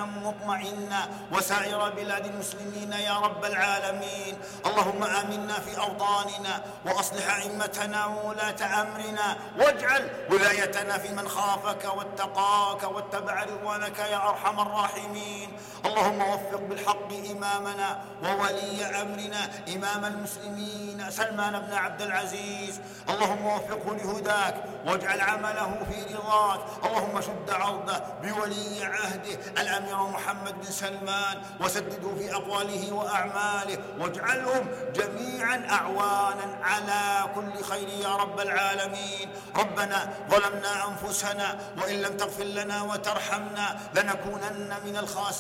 أمنا مطمئنا وسائر بلاد المسلمين يا رب العالمين. اللهم آمنا في أوطاننا وأصلح أئمتنا وولاة أمرنا، واجعل ولايتنا في من خافك واتقاك واتبع رضوانك يا أرحم الراحمين. اللهم وفق بالحق إمامنا وولي أمرنا إمام المسلمين سلمان بن عبد العزيز، اللهم وفقه لهداك واجعل عمله في رضاك. اللهم شد عرضه بولي عهده الأمير محمد بن سلمان وسدده في أقواله وأعماله، واجعلهم جميعا أعوانا على كل خير يا رب العالمين. ربنا ظلمنا أنفسنا وإن لم تغفر لنا وترحمنا لنكونن من الخاسرين.